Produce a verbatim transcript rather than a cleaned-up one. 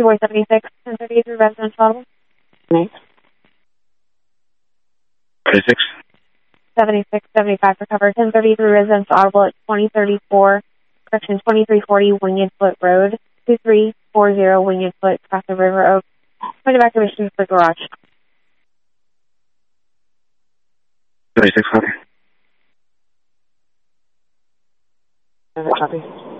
Boy seventy-six, ten thirty-three residential audible. Nice. thirty-six. seventy-six, seventy-five recovered, ten thirty-three residential audible at twenty thirty-four, correction, twenty-three forty Winged Foot Road, two three four zero Winged Foot, across the River Oak. Point of activation for garage. thirty-six, copy. Copy.